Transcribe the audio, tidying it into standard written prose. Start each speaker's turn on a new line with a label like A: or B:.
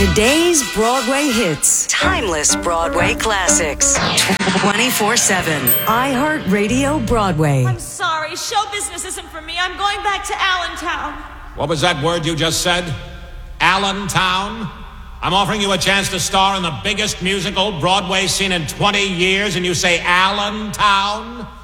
A: Today's Broadway hits. Timeless Broadway classics. 24/7. iHeartRadio Broadway.
B: I'm sorry. Show business isn't for me. I'm going back to Allentown.
C: What was that word you just said? Allentown? I'm offering you a chance to star in the biggest musical Broadway's seen in 20 years, and you say Allentown?